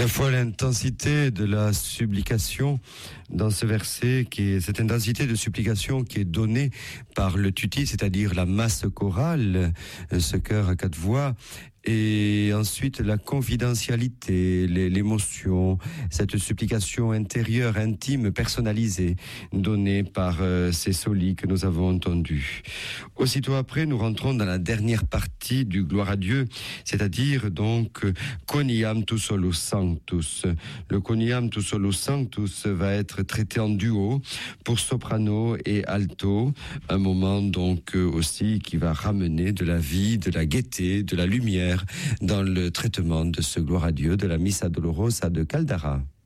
la fois l'intensité de la supplication dans ce verset, cette intensité de supplication qui est donnée par le tutti, c'est-à-dire la masse chorale, ce chœur à 4 voix, et ensuite la confidentialité, l'émotion, cette supplication intérieure, intime, personnalisée, donnée par ces solis que nous avons entendus. Aussitôt après, nous rentrons dans la dernière partie du Gloire à Dieu, c'est-à-dire donc Coniam tu solo sanctus. Le Coniam tu solo sanctus va être traité en duo pour soprano et alto, un moment donc aussi qui va ramener de la vie, de la gaieté, de la lumière dans le traitement de ce Gloire à Dieu de la Missa Dolorosa de Caldara.